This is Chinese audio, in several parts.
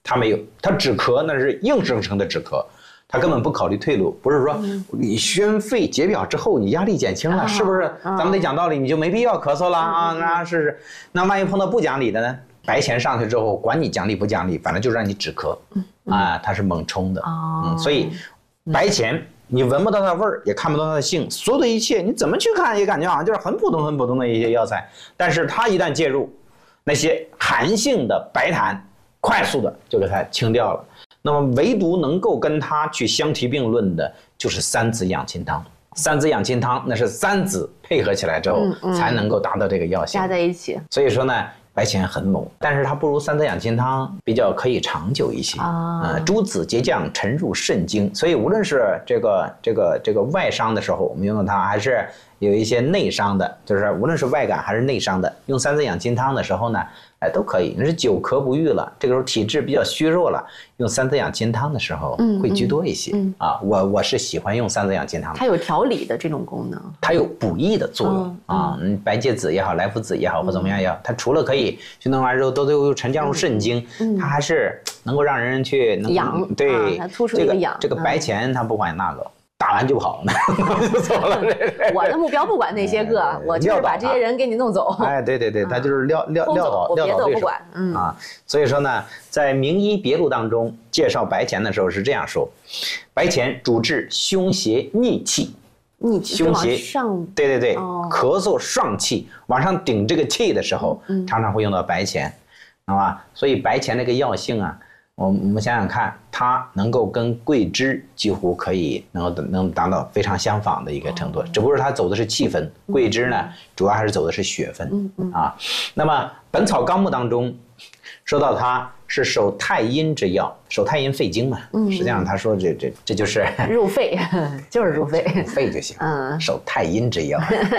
他没有，他止咳那是硬生生的止咳。他根本不考虑退路，不是说你宣肺解表之后你压力减轻了，是不是？咱们得讲道理，你就没必要咳嗽了啊！那是，那万一碰到不讲理的呢？白钱上去之后，管你讲理不讲理，反正就让你止咳，它是猛冲的，所以白钱你闻不到它的味儿，也看不到它的性，所有的一切你怎么去看也感觉好像就是很普通的一些药材，但是它一旦介入，那些寒性的白痰，快速的就给它清掉了。那么唯独能够跟它去相提并论的，就是三子养心汤。三子养心汤那是三子配合起来之后，才能够达到这个药性， 加在一起。 所以说呢，白钱很猛，但是它不如三子养心汤比较可以长久一些。诸子结降沉入肾经，所以无论是这个外伤的时候，我们用到它，还是有一些内伤的，就是无论是外感还是内伤的，用三子养心汤的时候呢，都可以。你是久咳不愈了，这个时候体质比较虚弱了，用三子养心汤的时候会居多一些。我是喜欢用三子养心汤的， 它有调理的这种功能， 它有补益的作用白芥子也好，莱菔子也好，或怎么样也好，它除了可以去弄完之后都沉降入肾经，它还是能够让人去养， 对， 它突出一个养。 这个白钱它不管那个。打完就跑了，就走了。 我的目标不管那些个，我就是把这些人给你弄走。 对，他就是撂倒别的对手。 不管。 所以说呢，在《名医别录》当中介绍白钱的时候是这样说：白钱主治胸胁逆气，胸胁上， 对，咳嗽上气，往上顶这个气的时候，常常会用到白钱，好吧？所以白钱这个药性啊。我们想想看，它能够跟桂枝几乎可以能达到非常相仿的一个程度，只不过它走的是气分，桂枝呢主要还是走的是血分那么《本草纲目》当中说到它是守太阴之药，守太阴肺经嘛，实际上他说这就是入肺，就是入肺， 入肺就行，守太阴之药。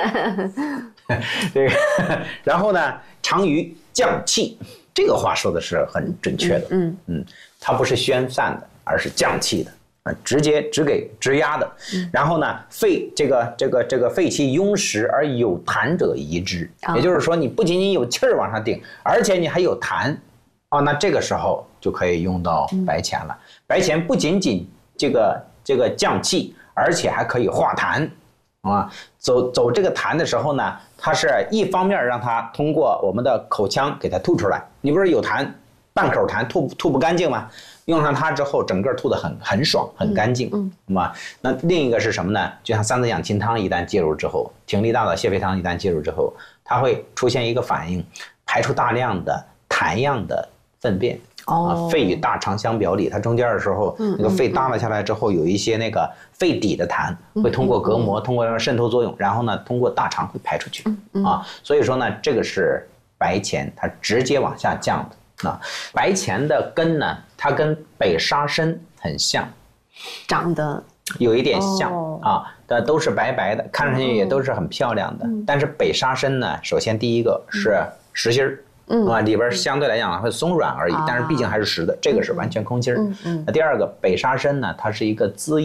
这个，然后呢，常于降气。这个话说的是很准确的，它不是宣散的，而是降气的，直接直压的。然后呢，肺这个肺气壅实而有痰者宜之，也就是说，你不仅仅有气儿往上顶，而且你还有痰那这个时候就可以用到白钱了。白钱不仅仅这个降气，而且还可以化痰。走这个痰的时候呢，它是一方面让它通过我们的口腔给它吐出来，你不是有痰，半口痰吐不干净吗？用上它之后，整个吐得很爽，很干净，那另一个是什么呢？就像三子养心汤一旦介入之后，挺力大枣泻肺汤一旦介入之后，它会出现一个反应，排出大量的痰样的粪便。肺与大肠相表里，它中间的时候，那个肺耷拉下来之后，有一些那个肺底的痰会通过隔膜，通过渗透作用，然后呢，通过大肠会排出去所以说呢，这个是白钱，它直接往下降的白钱的根呢，它跟北沙参很像， 长得有一点像但都是白白的，看上去也都是很漂亮的。但是北沙参呢，首先第一个是实心儿。里边相对来讲会松软而已，但是毕竟还是实的，这个是完全空心儿。第二个，北沙参呢，它是一个滋